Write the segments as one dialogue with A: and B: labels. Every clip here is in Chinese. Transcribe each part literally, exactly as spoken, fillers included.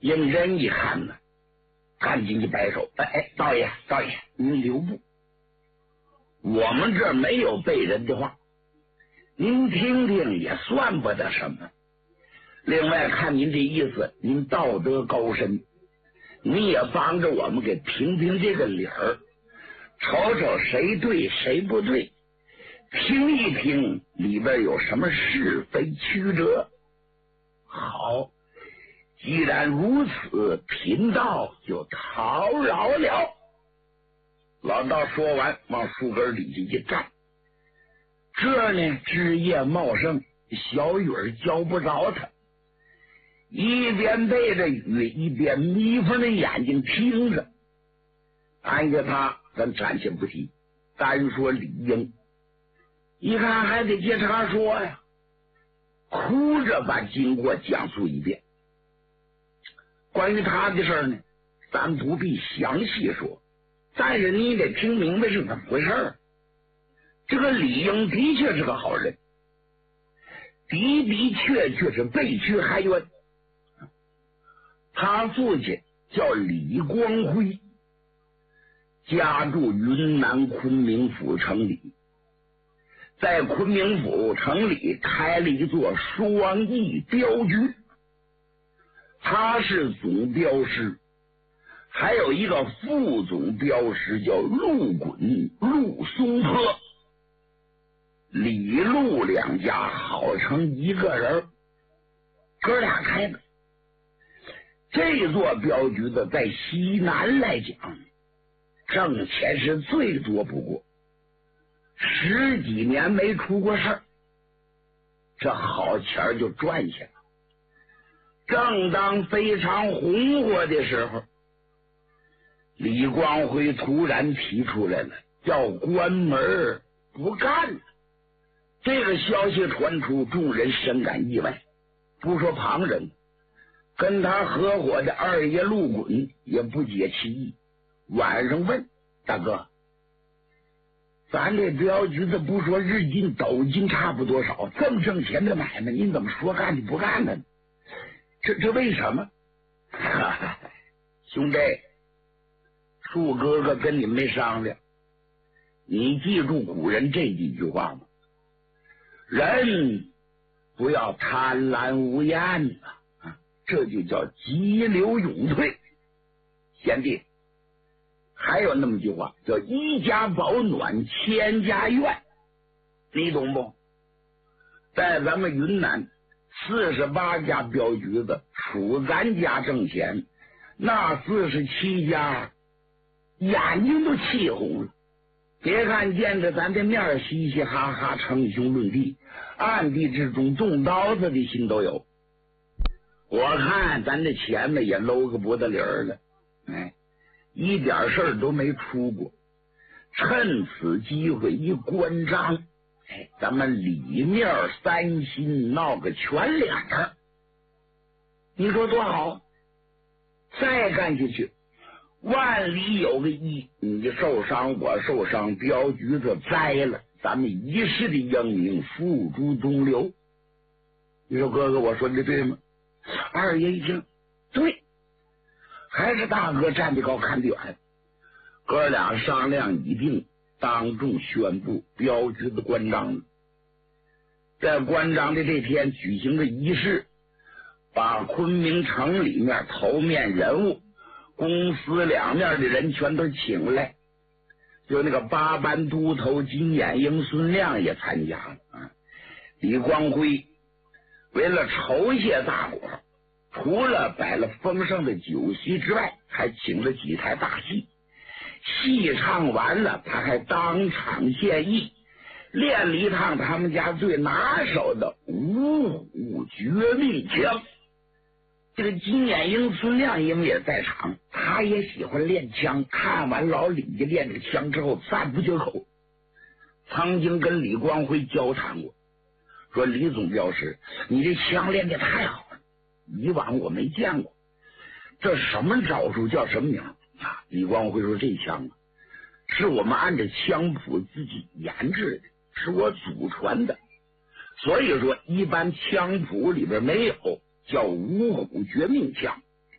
A: 应真一看呢，赶紧就摆手，哎哎，道爷道爷，您留步，我们这儿没有背人的话，您听听也算不得什么。另外看您这意思，您道德高深，您也帮着我们给评评这个理儿，瞅瞅谁对谁不对，听一听里边有什么是非曲折。好，既然如此，贫道就讨饶了。老道说完，往树根底下一站。这呢，枝叶茂盛，小雨儿浇不着他，一边背着雨，一边眯缝着眼睛听着。按着他，咱暂且不提，单说李应，一看还得接茬说呀，哭着把经过讲述一遍。关于他的事呢，咱不必详细说，但是你得听明白是怎么回事。这个李应的确是个好人，的的确确是被屈还冤。他父亲叫李光辉，家住云南昆明府城里，在昆明府城里开了一座双翼镖局，他是总镖师，还有一个副总镖师叫陆滚、陆松坡，李陆两家好成一个人，哥俩开的。这座镖局的在西南来讲，挣钱是最多不过，十几年没出过事儿，这好钱就赚下了。正当非常红火的时候，李光辉突然提出来了，要关门不干了。这个消息传出，众人深感意外，不说旁人，跟他合伙的二爷陆滚也不解其意。晚上问大哥，咱这镖局子不说日进斗金差不多少，这么挣钱的买卖，您怎么说干就不干呢？这这为什么？兄弟，树哥哥跟你没商量，你记住古人这几句话吗？人不要贪婪无厌啊，这就叫急流勇退。贤弟，还有那么句话叫一家保暖千家院，你懂不？在咱们云南四十八家镖局子，除咱家挣钱，那四十七家眼睛都气红了。别看见着咱的面嘻嘻哈哈称兄论弟，暗地之中动刀子的心都有。我看咱的钱呢也搂个不得理儿了，哎，一点事儿都没出过。趁此机会一关张，哎，咱们里面三心闹个全脸儿，你说多好？再干下去，万里有个一，你受伤我受伤，镖局子栽了，咱们一世的英名付诸东流。你说哥哥我说的对吗？二爷一听对，还是大哥站得高看得远。哥俩商量已定，当众宣布镖局子关张了。在关张的这天举行的仪式，把昆明城里面头面人物公司两面的人全都请来，就那个八班都头金眼英孙亮也参加了啊。李光辉为了酬谢大伙，除了摆了丰盛的酒席之外，还请了几台大戏。戏唱完了，他还当场献艺，练了一趟他们家最拿手的五虎绝命枪。这个金眼英孙亮因为也在场，他也喜欢练枪，看完老李家练这个枪之后赞不绝口，曾经跟李光辉交谈过，说李总镖师，你这枪练得太好了，以往我没见过，这什么招数，叫什么名啊？李光辉说这枪啊，是我们按照枪谱自己研制的，是我祖传的，所以说一般枪谱里边没有，叫五虎绝命枪。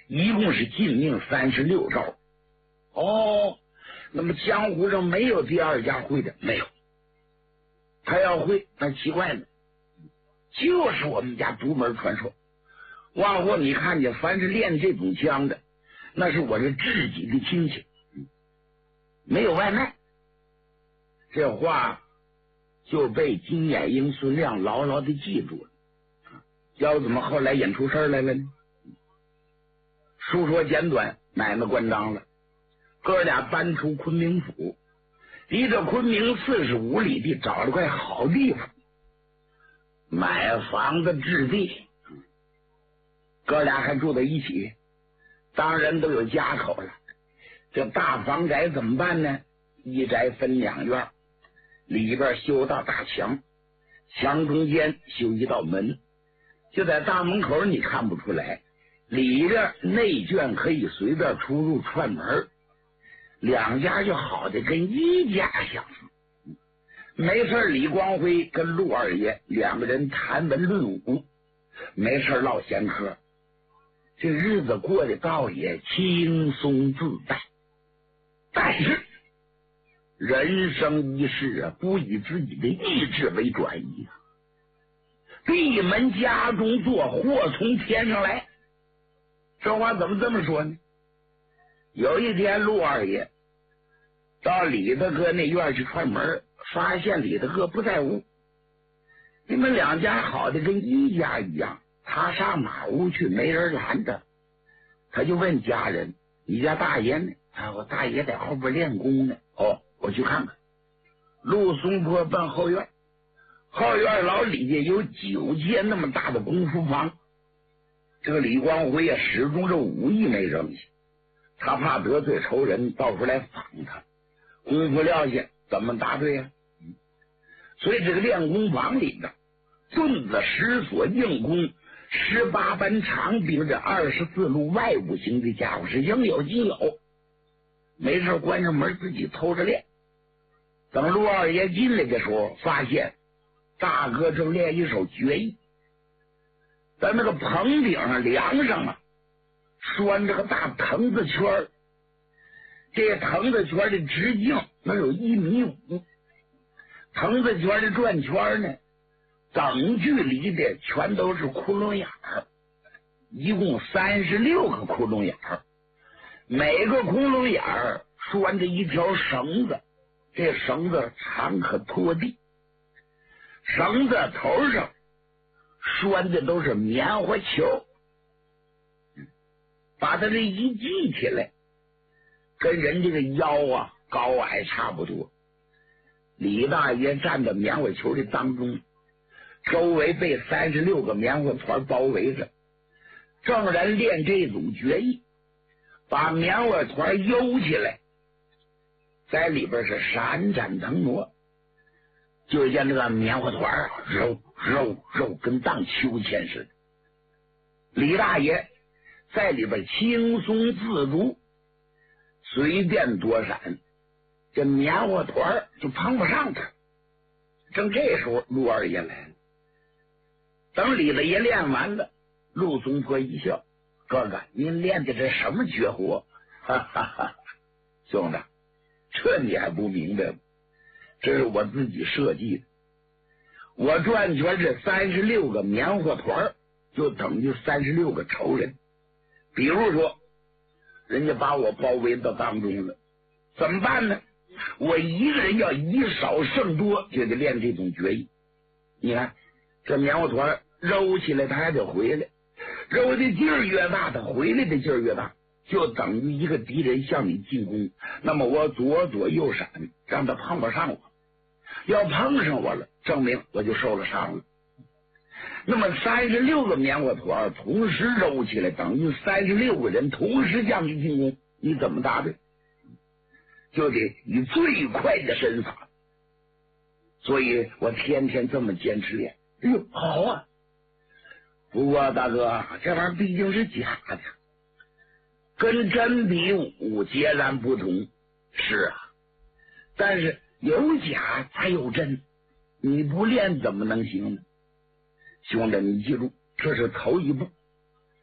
A: 一共是禁命三十六招。哦，那么江湖上没有第二家会的，没有。他要会，那奇怪了，就是我们家独门传授。往后你看见，凡是练这种枪的，那是我这自己的亲戚，没有外卖。这话就被金眼英、孙亮牢牢的记住了。要怎么后来演出事来了呢？书说简短，买卖关张了。哥俩搬出昆明府，离这昆明四十五里地找了块好地方，买房子置地。哥俩还住在一起，当然都有家口了。这大房宅怎么办呢？一宅分两院，里边修道大墙，墙中间修一道门，就在大门口你看不出来，里边内眷可以随便出入串门，两家就好的跟一家相似。没事，李光辉跟陆二爷两个人谈文论武，没事唠闲嗑，这日子过得倒也轻松自在。但是人生一世啊，不以自己的意志为转移啊。闭门家中坐，祸从天上来。这话怎么这么说呢？有一天，陆二爷到李大哥那院去串门，发现李大哥不在屋。你们两家好的跟一家一样，他上马屋去，没人拦着。他就问家人：“你家大爷呢？”啊，我大爷在后边练功呢。哦，我去看看。陆松坡奔后院，后院老李家有九间那么大的功夫房。这个李光辉啊，始终这武艺没扔下，他怕得罪仇人，到时候来访他。功夫撂下怎么答对呀、啊？所以这个练功房里边，盾子、石锁、硬弓、十八般长柄，这二十四路外五行的家伙是应有尽有。没事关上门自己偷着练。等陆二爷进来的时候，发现大哥正练一手绝艺，在那个棚顶上梁上啊，拴着个大藤子圈，这藤子圈的直径能有一米五，藤子圈的转圈呢，等距离的全都是窟窿眼儿，一共三十六个窟窿眼儿，每个窟窿眼儿拴着一条绳子，这绳子长可拖地，绳子头上拴的都是棉花球，把它这一系起来，跟人这个腰啊高矮差不多。李大爷站在棉花球的当中，周围被三十六个棉花团包围着，正然练这种绝艺，把棉花团悠起来，在里边是闪展腾挪，就像这个棉花团啊，揉揉揉，跟荡秋千似的。李大爷在里边轻松自如，随便躲闪，这棉花团就碰不上他。正这时候，陆二爷来了。等李大爷练完了，陆松坡一笑：“哥哥，您练的这什么绝活？”哈哈哈，兄弟，这你还不明白吗？这是我自己设计的。我转圈这三十六个棉花团，就等于三十六个仇人。比如说，人家把我包围到当中了，怎么办呢？我一个人要以少胜多，就得练这种绝艺。你看，这棉花团揉起来，它还得回来，揉的劲儿越大，它回来的劲儿越大，就等于一个敌人向你进攻，那么我左左右闪，让他碰不上我。要碰上我了，证明我就受了伤了。那么三十六个棉花团同时揉起来，等于三十六个人同时向你进攻，你怎么答对？就得以最快的身法。所以我天天这么坚持练。哎呦，好啊！不过大哥，这玩意儿毕竟是假的，跟真比武截然不同。是啊，但是有假才有真，你不练怎么能行呢？兄弟，你记住，这是头一步。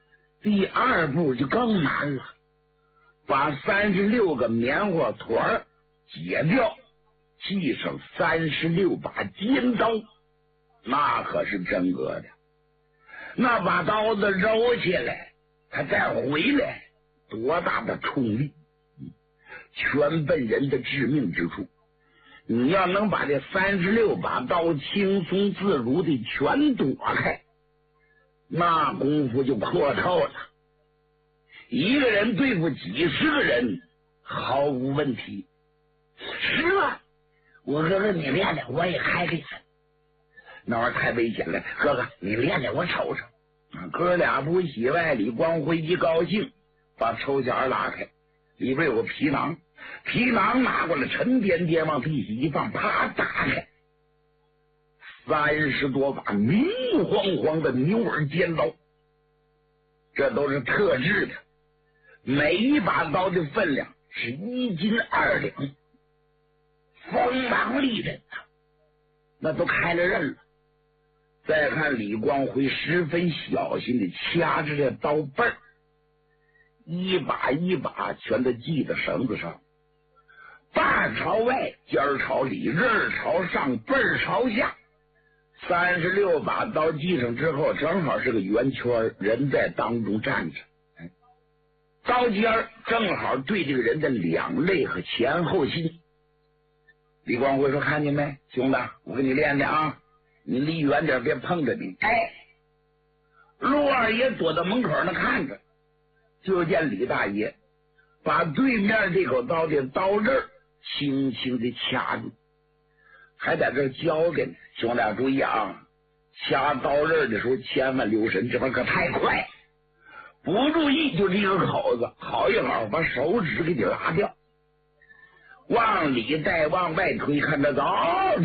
A: 第二步就更难了，把三十六个棉花团解掉，系上三十六把尖刀，那可是真格的。那把刀子揉起来，他再回来，多大的冲力，全奔人的致命之处。你要能把这三十六把刀轻松自如的全躲开，那功夫就阔透了。一个人对付几十个人毫无问题。是啊，我哥哥你练练，我也开开。那玩意儿太危险了，哥哥你练练，我瞅瞅。哥俩不喜外，李光辉一高兴，把抽匣拉开，里边有个皮囊，皮囊拿过来，沉甸甸往地下一放，啪打开，三十多把明晃晃的牛耳尖刀，这都是特制的，每一把刀的分量是一斤二两，锋芒利刃，那都开了刃了。再看李光辉十分小心的掐着这刀背儿，一把一把全都系在绳子上，把朝外，尖儿朝里，刃朝上，背儿朝下。三十六把刀系上之后，正好是个圆圈，人在当中站着，刀尖儿正好对这个人的两肋和前后心。李光辉说：“看见没，兄弟，我给你练练啊。你离远点，别碰着你。”哎，陆二爷躲到门口那看着，就见李大爷把对面这口刀的刀刃轻轻的掐住，还在这教给你兄弟注意啊，掐刀刃的时候千万留神，这边可太快，不注意就这个口子，好一好把手指给你拉掉。往里再往外推，看这刀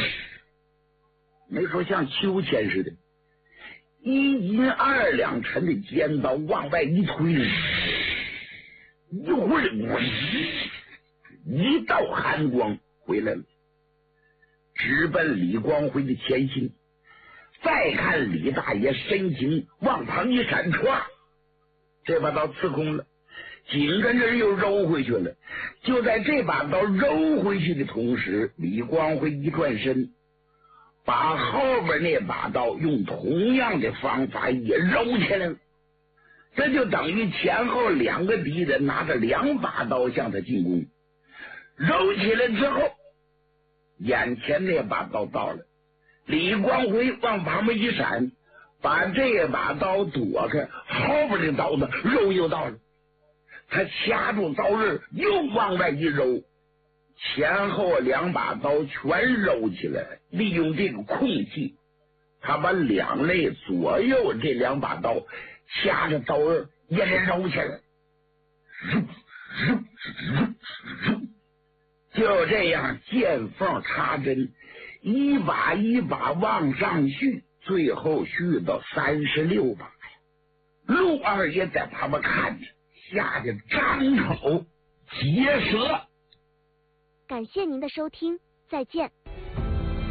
A: 没说像秋千似的，一斤二两沉的尖刀往外一推，一会儿一道寒光回来了，直奔李光辉的前心。再看李大爷身形往旁一闪，歘，这把刀刺空了，紧跟着又揉回去了。就在这把刀揉回去的同时，李光辉一转身，把后边那把刀用同样的方法也揉起来了。这就等于前后两个敌人拿着两把刀向他进攻。揉起来之后，眼前那把刀到了，李光辉往旁边一闪，把这把刀躲开，后边的刀子揉又到了，他掐住刀刃又往外一揉，前后两把刀全揉起来，利用这个空隙，他把两肋左右这两把刀掐着刀刃也给揉起来，就这样见缝插针，一把一把往上续，最后续到三十六把呀。陆二爷在旁边看着，吓得张口结舌。
B: 感谢您的收听，再见。